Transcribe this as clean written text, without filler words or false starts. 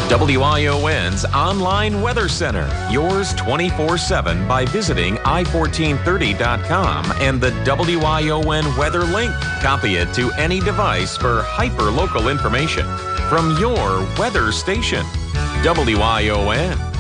WION's online weather center, yours 24/7 by visiting i1430.com and the WION weather link. Copy it to any device for hyper-local information from your weather station. WION.